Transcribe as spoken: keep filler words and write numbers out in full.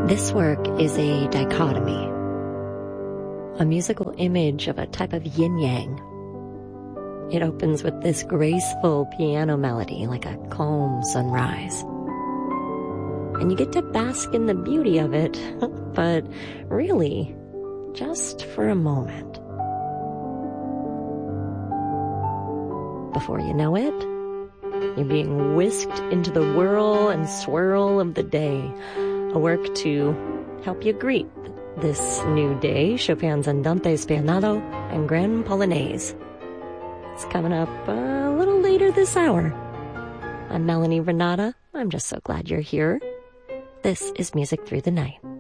This work is a dichotomy, a musical image of a type of yin-yang. It opens with this graceful piano melody like a calm sunrise. And you get to bask in the beauty of it, but really, just for a moment. Before you know it, you're being whisked into the whirl and swirl of the day, a work to help you greet this new day, Chopin's Andante Spianato and Grand Polonaise. It's coming up a little later this hour. I'm Melanie Renata. I'm just so glad you're here. This is Music Through the Night.